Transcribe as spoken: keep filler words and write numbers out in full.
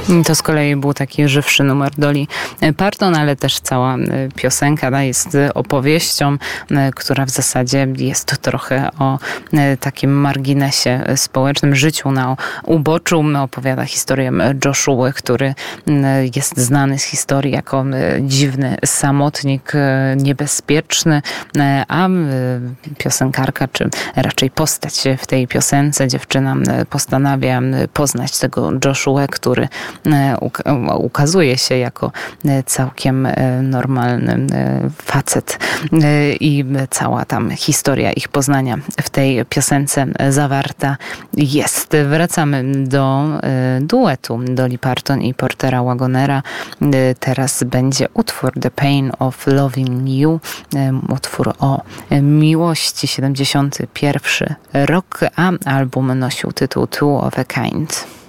To z kolei był taki żywszy numer Dolly Parton, ale też cała piosenka jest opowieścią, która w zasadzie jest trochę o takim marginesie społecznym, życiu na uboczu. Opowiada historię Joshua, który jest znany z historii jako dziwny samotnik, niebezpieczny, a piosenkarka, czy raczej postać w tej piosence, dziewczyna postanawia poznać tego Joshua, który ukazuje się jako całkiem normalny facet, i cała tam historia ich poznania w tej piosence zawarta jest. Wracamy do duetu Dolly Parton i Portera Wagonera. Teraz będzie utwór The Pain of Loving You, utwór o miłości, siedemdziesiąty pierwszy rok, a album nosił tytuł Two of a Kind.